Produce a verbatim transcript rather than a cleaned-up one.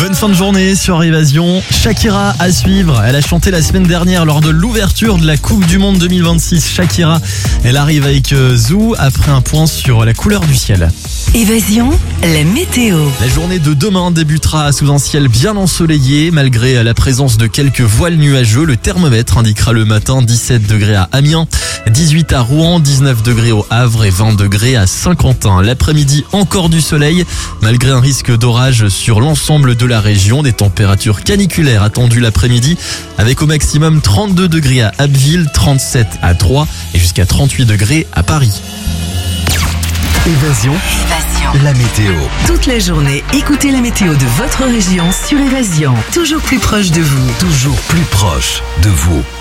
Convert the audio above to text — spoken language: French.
Bonne fin de journée sur Évasion. Shakira à suivre. Elle a chanté la semaine dernière lors de l'ouverture de la Coupe du Monde deux mille vingt-six. Shakira, elle arrive avec Zou après un point sur la couleur du ciel. Évasion, la météo. La journée de demain débutera sous un ciel bien ensoleillé. Malgré la présence de quelques voiles nuageux, le thermomètre indiquera le matin dix-sept degrés à Amiens, dix-huit à Rouen, dix-neuf degrés au Havre et vingt degrés à Saint-Quentin. L'après-midi, encore du soleil, malgré un risque d'orage sur l'ensemble de la région. Des températures caniculaires attendues l'après-midi, avec au maximum trente-deux degrés à Abbeville, trente-sept à Troyes et jusqu'à trente-huit degrés à Paris. Évasion, Évasion. la météo. Toute la journée, écoutez la météo de votre région sur Évasion. Toujours plus proche de vous. Toujours plus proche de vous.